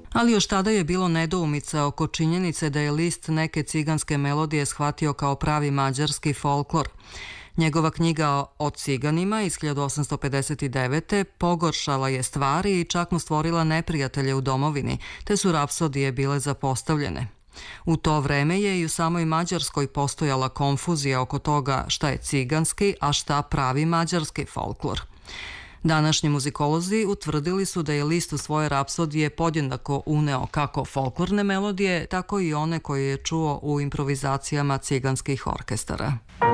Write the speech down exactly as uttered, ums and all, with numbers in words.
Ali još tada je bilo nedoumica oko činjenice da je List neke ciganske melodije shvatio kao pravi mađarski folklor. Njegova knjiga o ciganima iz hiljadu osamsto pedeset devete. pogoršala je stvari i čak mu stvorila neprijatelje u domovini, te su rapsodije bile zapostavljene. U to vreme je i u samoj Mađarskoj postojala konfuzija oko toga šta je ciganski, a šta pravi mađarski folklor. Današnji muzikolozi utvrdili su da je List u svoje rapsodije podjednako uneo kako folklorne melodije, tako i one koje je čuo u improvizacijama ciganskih orkestara.